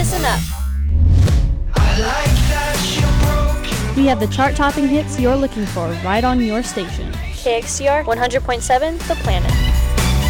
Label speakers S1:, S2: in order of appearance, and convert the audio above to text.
S1: listen up.
S2: We have the chart-topping hits you're looking for right on your station.
S1: KXCR 100.7 The Planet.